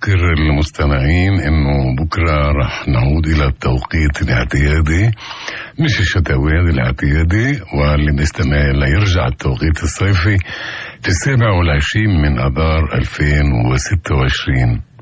نذكر المستمعين انه بكرة رح نعود الى التوقيت الاعتيادي، مش الشتوي، هذا الاعتيادي، واللي بيستمع ليرجع التوقيت الصيفي في 27 من اذار 2026.